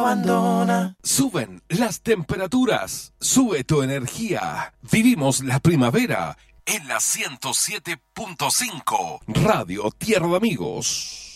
abandona. Suben las temperaturas, sube tu energía. Vivimos la primavera en la 107.5 Radio Tierra de Amigos.